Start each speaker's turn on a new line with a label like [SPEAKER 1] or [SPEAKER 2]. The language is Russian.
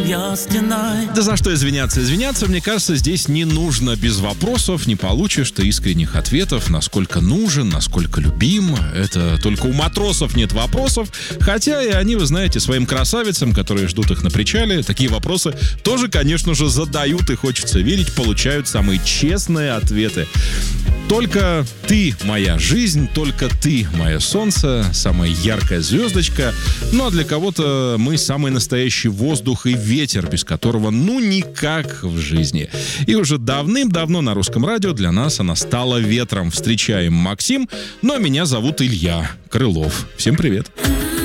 [SPEAKER 1] Да за что извиняться? Извиняться, мне кажется, здесь не нужно. Без вопросов не получишь ты искренних ответов, насколько нужен, насколько любим. Это только у матросов нет вопросов. Хотя и они, вы знаете, своим красавицам, которые ждут их на причале, такие вопросы тоже, конечно же, задают, и хочется верить, получают самые честные ответы. Только ты моя жизнь, только ты мое солнце, самая яркая звездочка. Ну а для кого-то мы самый настоящий воздух и ветер, без которого ну никак в жизни. И уже давным-давно на русском радио для нас она стала ветром. Встречаем Максим, ну а меня зовут Илья Крылов. Всем привет.